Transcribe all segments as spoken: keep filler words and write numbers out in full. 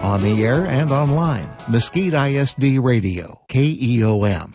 On the air and online, Mesquite I S D Radio, K E O M.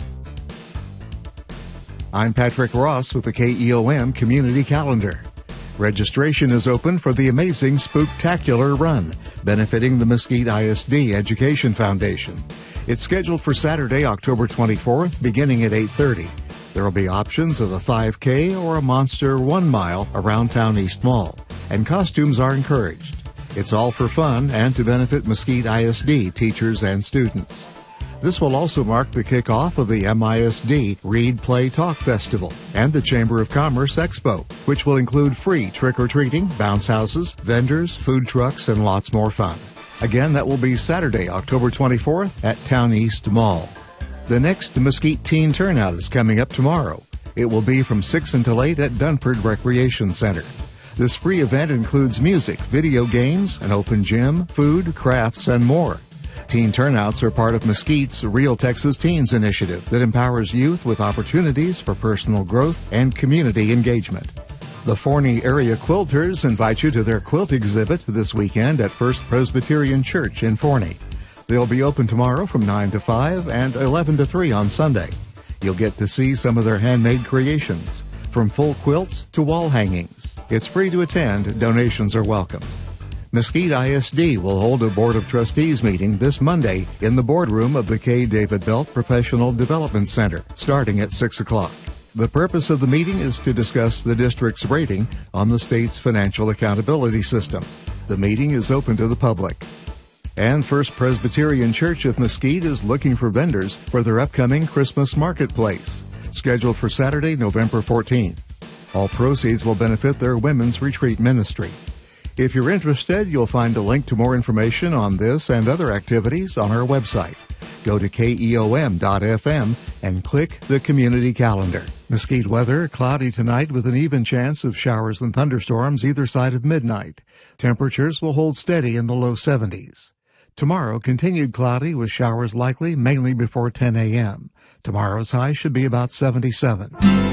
I'm Patrick Ross with the K E O M Community Calendar. Registration is open for the amazing Spooktacular Run, benefiting the Mesquite I S D Education Foundation. It's scheduled for Saturday, October twenty-fourth, beginning at eight thirty. There will be options of a five K or a monster one mile around Town East Mall, and costumes are encouraged. It's all for fun and to benefit Mesquite I S D teachers and students. This will also mark the kickoff of the M I S D Read, Play, Talk Festival and the Chamber of Commerce Expo, which will include free trick-or-treating, bounce houses, vendors, food trucks, and lots more fun. Again, that will be Saturday, October twenty-fourth at Town East Mall. The next Mesquite Teen Turnout is coming up tomorrow. It will be from six until eight at Dunford Recreation Center. This free event includes music, video games, an open gym, food, crafts, and more. Teen turnouts are part of Mesquite's Real Texas Teens initiative that empowers youth with opportunities for personal growth and community engagement. The Forney area quilters invite you to their quilt exhibit this weekend at First Presbyterian Church in Forney. They'll be open tomorrow from nine to five and eleven to three on Sunday. You'll get to see some of their handmade creations, from full quilts to wall hangings. It's free to attend. Donations are welcome. Mesquite I S D will hold a Board of Trustees meeting this Monday in the boardroom of the K. David Belt Professional Development Center, starting at six o'clock. The purpose of the meeting is to discuss the district's rating on the state's financial accountability system. The meeting is open to the public. And First Presbyterian Church of Mesquite is looking for vendors for their upcoming Christmas marketplace, scheduled for Saturday, November fourteenth. All proceeds will benefit their women's retreat ministry. If you're interested, you'll find a link to more information on this and other activities on our website. Go to K E O M dot F M and click the Community Calendar. Mesquite weather, cloudy tonight with an even chance of showers and thunderstorms either side of midnight. Temperatures will hold steady in the low seventies. Tomorrow, continued cloudy with showers likely mainly before ten a.m. Tomorrow's high should be about seventy-seven.